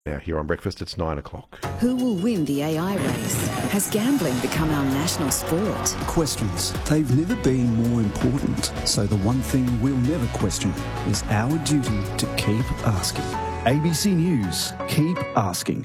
Now here on Breakfast, it's 9 o'clock. Who will win the AI race? Has gambling become our national sport? Questions. They've never been more important. So the one thing we'll never question is our duty to keep asking. ABC News. Keep asking.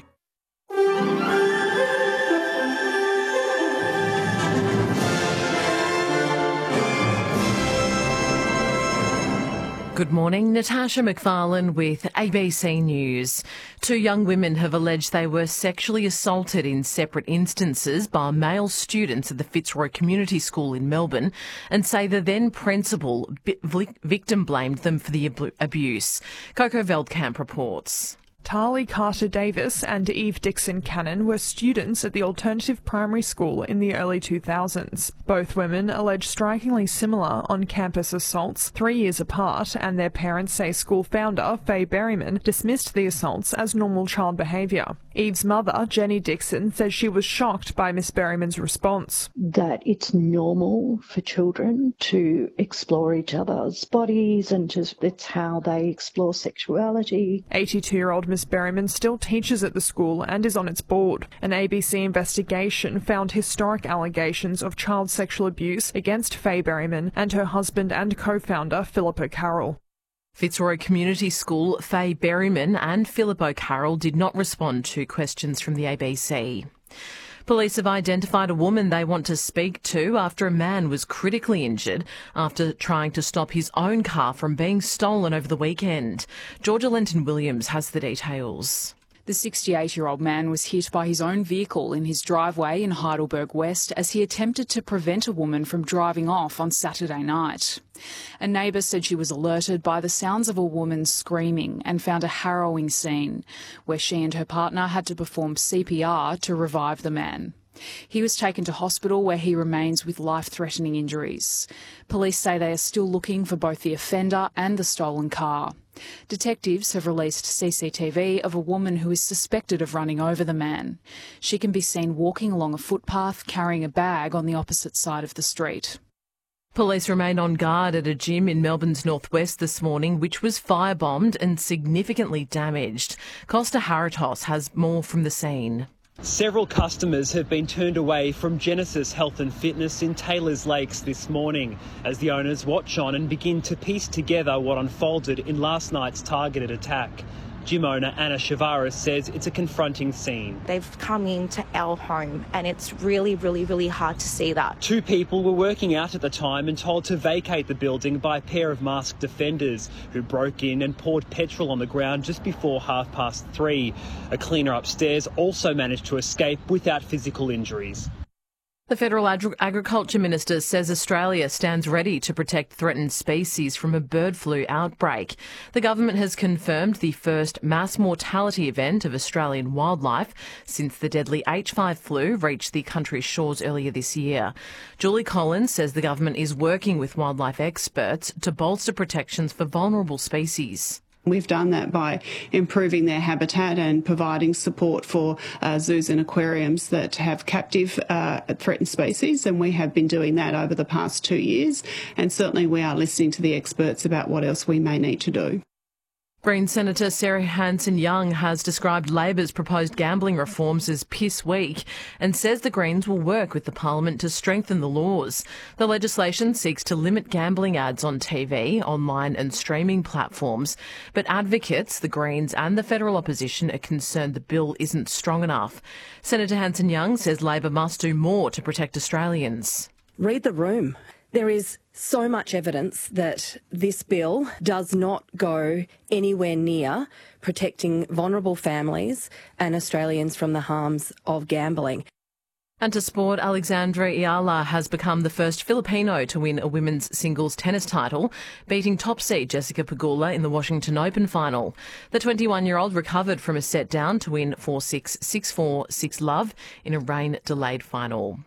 Good morning, Natasha McFarlane with ABC News. Two young women have alleged they were sexually assaulted in separate instances by male students at the Fitzroy Community School in Melbourne and say the then principal victim blamed them for the abuse. Coco Veldkamp reports. Tali Carter-Davis and Eve Dixon-Cannon were students at the alternative primary school in the early 2000s. Both women allege strikingly similar on-campus assaults 3 years apart, and their parents say school founder Faye Berryman dismissed the assaults as normal child behaviour. Eve's mother, Jenny Dixon, says she was shocked by Miss Berryman's response. That it's normal for children to explore each other's bodies and just it's how they explore sexuality. 82-year-old Miss Berryman still teaches at the school and is on its board. An ABC investigation found historic allegations of child sexual abuse against Faye Berryman and her husband and co-founder Philip O'Carroll. Fitzroy Community School, Faye Berryman and Philip O'Carroll did not respond to questions from the ABC. Police have identified a woman they want to speak to after a man was critically injured after trying to stop his own car from being stolen over the weekend. Georgia Lenton-Williams has the details. The 68-year-old man was hit by his own vehicle in his driveway in Heidelberg West as he attempted to prevent a woman from driving off on Saturday night. A neighbour said she was alerted by the sounds of a woman screaming and found a harrowing scene where she and her partner had to perform CPR to revive the man. He was taken to hospital where he remains with life-threatening injuries. Police say they are still looking for both the offender and the stolen car. Detectives have released CCTV of a woman who is suspected of running over the man. She can be seen walking along a footpath carrying a bag on the opposite side of the street. Police remain on guard at a gym in Melbourne's northwest this morning, which was firebombed and significantly damaged. Costa Haritos has more from the scene. Several customers have been turned away from Genesis Health and Fitness in Taylors Lakes this morning as the owners watch on and begin to piece together what unfolded in last night's targeted attack. Gym owner Anna Shavaris says it's a confronting scene. They've come into our home and it's really, really, really hard to see that. Two people were working out at the time and told to vacate the building by a pair of masked defenders who broke in and poured petrol on the ground just before 3:30. A cleaner upstairs also managed to escape without physical injuries. The Federal Agriculture Minister says Australia stands ready to protect threatened species from a bird flu outbreak. The government has confirmed the first mass mortality event of Australian wildlife since the deadly H5 flu reached the country's shores earlier this year. Julie Collins says the government is working with wildlife experts to bolster protections for vulnerable species. We've done that by improving their habitat and providing support for zoos and aquariums that have captive threatened species, and we have been doing that over the past 2 years, and certainly we are listening to the experts about what else we may need to do. Green Senator Sarah Hanson-Young has described Labor's proposed gambling reforms as piss weak and says the Greens will work with the Parliament to strengthen the laws. The legislation seeks to limit gambling ads on TV, online and streaming platforms, but advocates, the Greens and the federal opposition are concerned the bill isn't strong enough. Senator Hanson-Young says Labor must do more to protect Australians. Read the room. There is so much evidence that this bill does not go anywhere near protecting vulnerable families and Australians from the harms of gambling. And to sport, Alexandra Iala has become the first Filipino to win a women's singles tennis title, beating top seed Jessica Pegula in the Washington Open final. The 21-year-old recovered from a set down to win 4-6, 6-4, 6-love in a rain-delayed final.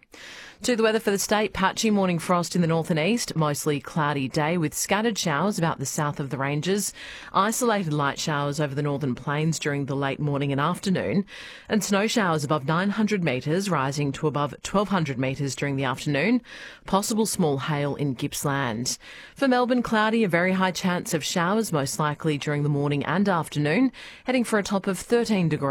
To the weather for the state, patchy morning frost in the north and east, mostly cloudy day with scattered showers about the south of the ranges, isolated light showers over the northern plains during the late morning and afternoon, and snow showers above 900 metres rising to above 1,200 metres during the afternoon, possible small hail in Gippsland. For Melbourne, cloudy, a very high chance of showers most likely during the morning and afternoon, heading for a top of 13 degrees.